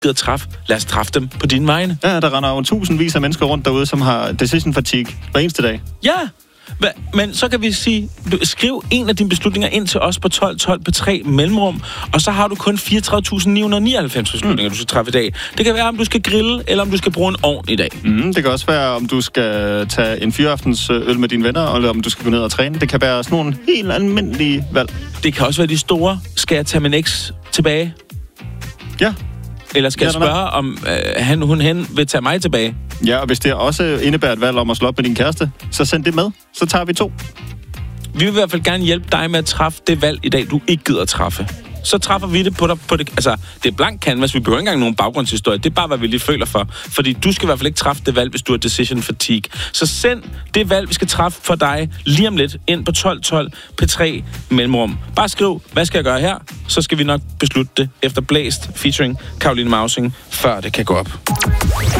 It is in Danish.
gider træffe, lad os træffe dem på dine vegne. Ja, der render jo tusindvis af mennesker rundt derude, som har decision fatigue hver eneste dag. Ja, men så kan vi sige, skriv en af dine beslutninger ind til os på 1212 på 3 mellemrum, og så har du kun 34.999 beslutninger, du skal træffe i dag. Det kan være, om du skal grille, eller om du skal bruge en ovn i dag. Det kan også være, om du skal tage en fyraftens øl med dine venner, eller om du skal gå ned og træne. Det kan være sådan nogle helt almindelige valg. Det kan også være de store. Skal jeg tage min eks tilbage? Ja. Eller skal jeg spørge, om hun vil tage mig tilbage? Ja, og hvis det også indebærer et valg om at slå op med din kæreste, så send det med. Så tager vi 2. Vi vil i hvert fald gerne hjælpe dig med at træffe det valg i dag, du ikke gider træffe. Så træffer vi det på det. Altså, det er blank canvas. Vi behøver ikke engang nogen baggrundshistorie. Det er bare, hvad vi lige føler for. Fordi du skal i hvert fald ikke træffe det valg, hvis du har decision fatigue. Så send det valg, vi skal træffe for dig lige om lidt ind på 1212 P3 mellemrum. Bare skriv, hvad skal jeg gøre her? Så skal vi nok beslutte det efter Blæst featuring Caroline Mausing, før det kan gå op.